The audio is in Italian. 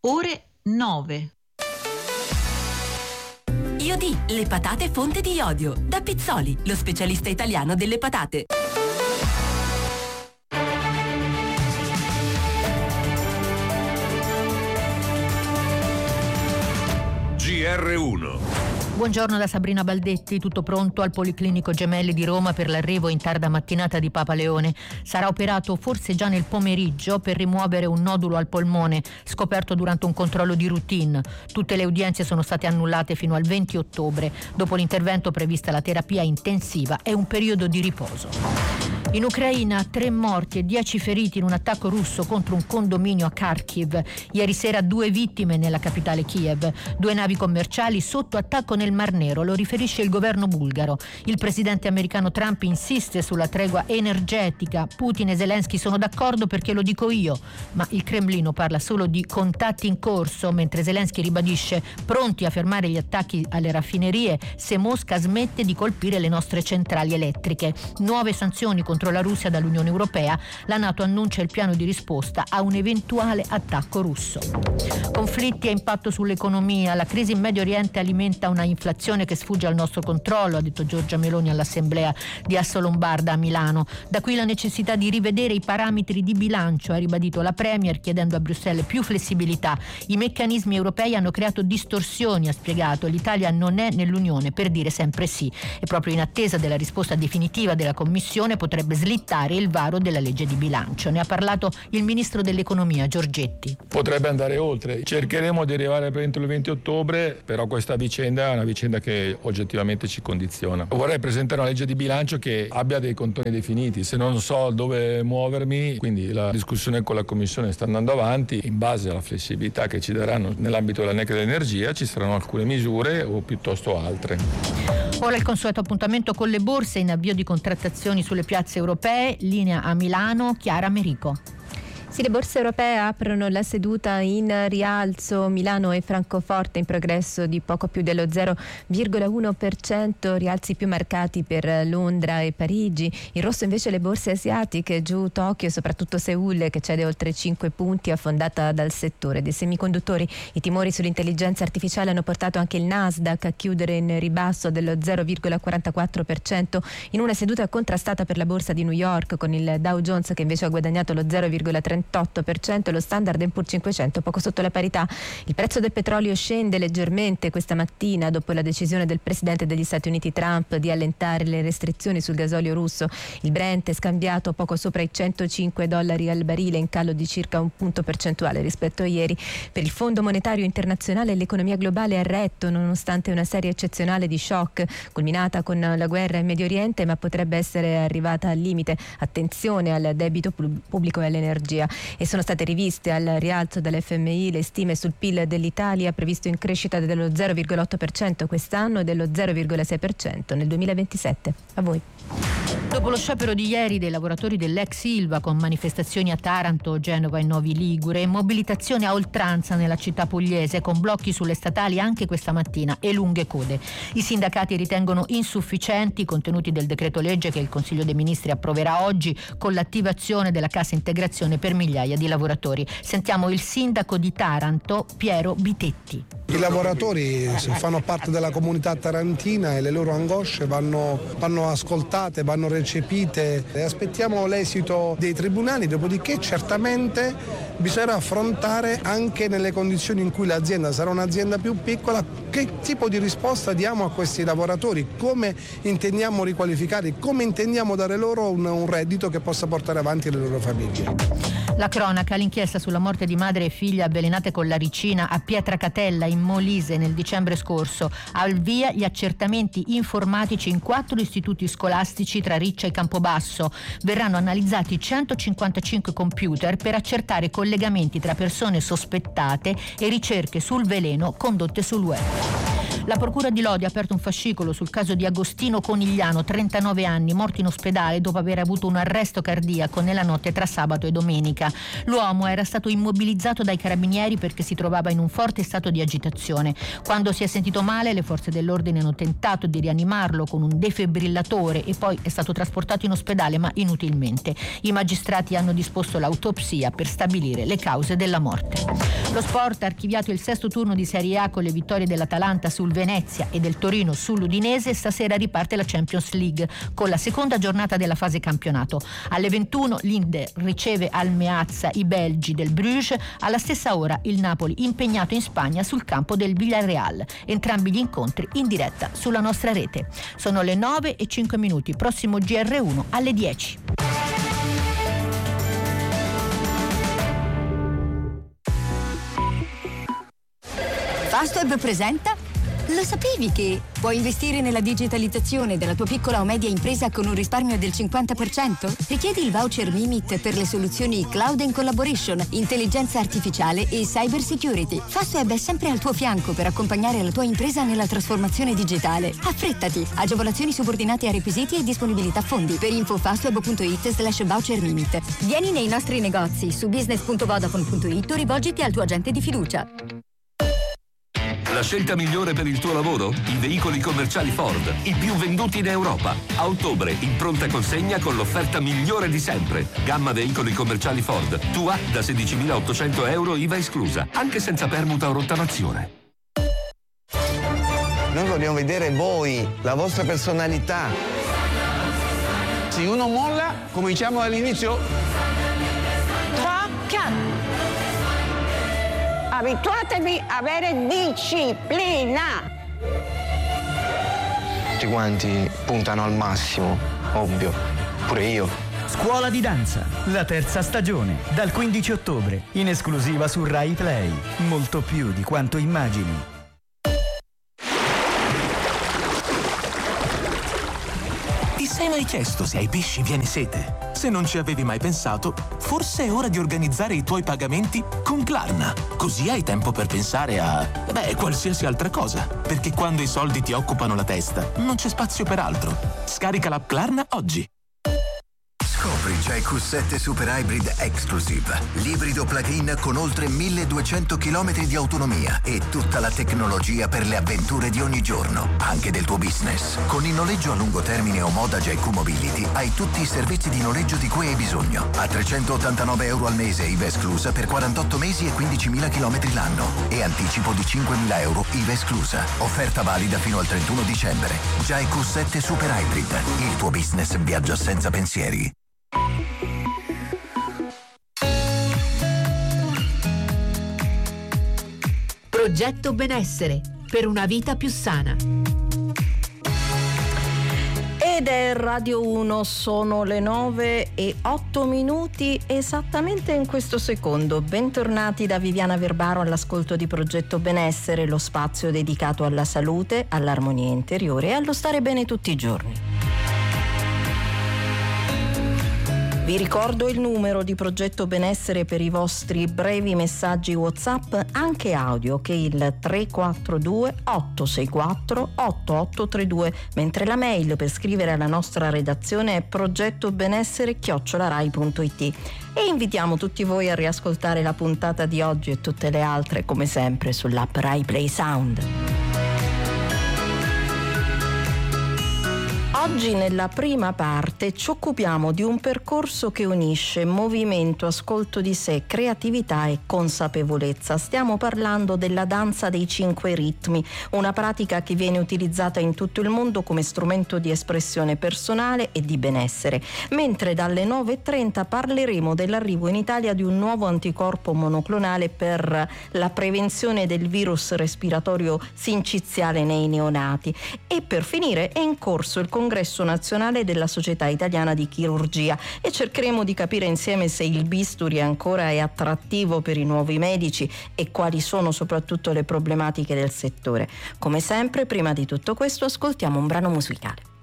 ore 9. Iodi, le patate fonte di iodio. Da Pizzoli, lo specialista italiano delle patate. GR1. Buongiorno da Sabrina Baldetti, tutto pronto al Policlinico Gemelli di Roma per l'arrivo in tarda mattinata di Papa Leone. Sarà operato forse già nel pomeriggio per rimuovere un nodulo al polmone scoperto durante un controllo di routine. Tutte le udienze sono state annullate fino al 20 ottobre. Dopo l'intervento prevista la terapia intensiva e un periodo di riposo. In Ucraina 3 morti e 10 feriti in un attacco russo contro un condominio a Kharkiv. Ieri sera 2 vittime nella capitale Kiev. 2 navi commerciali sotto attacco nel Mar Nero, lo riferisce il governo bulgaro. Il presidente americano Trump insiste sulla tregua energetica. Putin e Zelensky sono d'accordo perché lo dico io, ma il Cremlino parla solo di contatti in corso, mentre Zelensky ribadisce pronti a fermare gli attacchi alle raffinerie se Mosca smette di colpire le nostre centrali elettriche. Nuove sanzioni contro la Russia dall'Unione Europea. La NATO annuncia il piano di risposta a un eventuale attacco russo. Conflitti e impatto sull'economia. La crisi in Medio Oriente alimenta una inflazione che sfugge al nostro controllo, ha detto Giorgia Meloni all'assemblea di Assolombarda a Milano. Da qui la necessità di rivedere i parametri di bilancio, ha ribadito la Premier, chiedendo a Bruxelles più flessibilità. I meccanismi europei hanno creato distorsioni, ha spiegato. L'Italia non è nell'Unione per dire sempre sì. E proprio in attesa della risposta definitiva della Commissione potrebbe slittare il varo della legge di bilancio. Ne ha parlato il ministro dell'economia Giorgetti. Potrebbe andare oltre. Cercheremo di arrivare entro il 20 ottobre, però questa vicenda è una vicenda che oggettivamente ci condiziona. Vorrei presentare una legge di bilancio che abbia dei contorni definiti, se non so dove muovermi, quindi la discussione con la Commissione sta andando avanti, in base alla flessibilità che ci daranno nell'ambito della NEC dell'energia ci saranno alcune misure o piuttosto altre. Ora il consueto appuntamento con le borse in avvio di contrattazioni sulle piazze europee, linea a Milano, Chiara Merico. Sì, le borse europee aprono la seduta in rialzo. Milano e Francoforte in progresso di poco più dello 0,1%, rialzi più marcati per Londra e Parigi. In rosso invece le borse asiatiche, giù Tokyo e soprattutto Seul che cede oltre 5 punti, affondata dal settore dei semiconduttori. I timori sull'intelligenza artificiale hanno portato anche il Nasdaq a chiudere in ribasso dello 0,44% in una seduta contrastata per la borsa di New York, con il Dow Jones che invece ha guadagnato lo 0,38% e lo Standard & Poor's 500 poco sotto la parità. Il prezzo del petrolio scende leggermente questa mattina dopo la decisione del presidente degli Stati Uniti Trump di allentare le restrizioni sul gasolio russo. Il Brent è scambiato poco sopra i $105 al barile, in calo di circa un punto percentuale rispetto a ieri. Per il Fondo Monetario Internazionale l'economia globale ha retto nonostante una serie eccezionale di shock, culminata con la guerra in Medio Oriente, ma potrebbe essere arrivata al limite. Attenzione al debito pubblico e all'energia. E sono state riviste al rialzo dall'FMI le stime sul PIL dell'Italia, previsto in crescita dello 0,8% quest'anno e dello 0,6% nel 2027. A voi. Dopo lo sciopero di ieri dei lavoratori dell'ex Ilva, con manifestazioni a Taranto, Genova e Novi Ligure, e mobilitazione a oltranza nella città pugliese, con blocchi sulle statali anche questa mattina e lunghe code. I sindacati ritengono insufficienti i contenuti del decreto legge che il Consiglio dei Ministri approverà oggi, con l'attivazione della cassa integrazione per migliaia di lavoratori. Sentiamo il sindaco di Taranto, Piero Bitetti. I lavoratori fanno parte della comunità tarantina e le loro angosce vanno ascoltate, vanno recepite. Aspettiamo l'esito dei tribunali, dopodiché certamente bisognerà affrontare, anche nelle condizioni in cui l'azienda sarà un'azienda più piccola, che tipo di risposta diamo a questi lavoratori, come intendiamo riqualificare, come intendiamo dare loro un reddito che possa portare avanti le loro famiglie. La cronaca, l'inchiesta sulla morte di madre e figlia avvelenate con l'aricina a Pietracatella in Molise nel dicembre scorso. Al via gli accertamenti informatici in 4 istituti scolastici tra Riccia e Campobasso. Verranno analizzati 155 computer per accertare collegamenti tra persone sospettate e ricerche sul veleno condotte sul web. La Procura di Lodi ha aperto un fascicolo sul caso di Agostino Conigliano, 39 anni, morto in ospedale dopo aver avuto un arresto cardiaco nella notte tra sabato e domenica. L'uomo era stato immobilizzato dai carabinieri perché si trovava in un forte stato di agitazione. Quando si è sentito male, le forze dell'ordine hanno tentato di rianimarlo con un defibrillatore e poi è stato trasportato in ospedale, ma inutilmente. I magistrati hanno disposto l'autopsia per stabilire le cause della morte. Lo sport ha archiviato il sesto turno di Serie A con le vittorie dell'Atalanta sul Venezia e del Torino sull'Udinese. Stasera riparte la Champions League con la seconda giornata della fase campionato. Alle 21 l'Inter riceve al Meazza i belgi del Bruges. Alla stessa ora il Napoli impegnato in Spagna sul campo del Villarreal. Entrambi gli incontri in diretta sulla nostra rete. Sono le 9:05. Prossimo GR1 alle 10. Fastweb presenta. Lo sapevi che puoi investire nella digitalizzazione della tua piccola o media impresa con un risparmio del 50%? Richiedi il voucher Mimit per le soluzioni Cloud and Collaboration, intelligenza artificiale e cyber security. Fastweb è sempre al tuo fianco per accompagnare la tua impresa nella trasformazione digitale. Affrettati! Agevolazioni subordinate a requisiti e disponibilità fondi. Per info fastweb.it/voucher Mimit. Vieni nei nostri negozi su business.vodafone.it o rivolgiti al tuo agente di fiducia. La scelta migliore per il tuo lavoro? I veicoli commerciali Ford, i più venduti in Europa. A ottobre, in pronta consegna con l'offerta migliore di sempre. Gamma veicoli commerciali Ford, tua da 16.800 euro IVA esclusa, anche senza permuta o rottamazione. Noi vogliamo vedere voi, la vostra personalità. Se uno molla, come diciamo all'inizio, tocca! Abituatevi a avere disciplina. tutti quanti puntano al massimo, ovvio, pure io. Scuola di danza, la terza stagione, dal 15 ottobre, in esclusiva su Rai Play. Molto più di quanto immagini. Ti sei mai chiesto se ai pesci viene sete? Se non ci avevi mai pensato, forse è ora di organizzare i tuoi pagamenti con Klarna. Così hai tempo per pensare a, qualsiasi altra cosa. Perché quando i soldi ti occupano la testa, non c'è spazio per altro. Scarica l'app Klarna oggi. Scopri JQ7 Super Hybrid Exclusive, l'ibrido plug-in con oltre 1200 km di autonomia e tutta la tecnologia per le avventure di ogni giorno, anche del tuo business. Con il noleggio a lungo termine o moda JQ Mobility hai tutti i servizi di noleggio di cui hai bisogno. A 389 euro al mese, IVA esclusa, per 48 mesi e 15.000 km l'anno. E anticipo di 5.000 euro, IVA esclusa. Offerta valida fino al 31 dicembre. JQ7 Super Hybrid, il tuo business viaggia senza pensieri. Progetto Benessere per una vita più sana. Ed è Radio 1, sono le 9:08 esattamente in questo secondo. Bentornati da Viviana Verbaro all'ascolto di Progetto Benessere, lo spazio dedicato alla salute, all'armonia interiore e allo stare bene tutti i giorni. Vi ricordo il numero di Progetto Benessere per i vostri brevi messaggi WhatsApp, anche audio, che è il 342 864 8832, mentre la mail per scrivere alla nostra redazione è progettobenessere@rai.it. E invitiamo tutti voi a riascoltare la puntata di oggi e tutte le altre, come sempre, sull'app Rai Play Sound. Oggi nella prima parte ci occupiamo di un percorso che unisce movimento, ascolto di sé, creatività e consapevolezza. Stiamo parlando della danza dei 5 ritmi, una pratica che viene utilizzata in tutto il mondo come strumento di espressione personale e di benessere. Mentre dalle 9:30 parleremo dell'arrivo in Italia di un nuovo anticorpo monoclonale per la prevenzione del virus respiratorio sinciziale nei neonati. E per finire è in corso il congresso nazionale della Società Italiana di Chirurgia e cercheremo di capire insieme se il bisturi ancora è attrattivo per i nuovi medici e quali sono soprattutto le problematiche del settore. Come sempre, prima di tutto questo, ascoltiamo un brano musicale.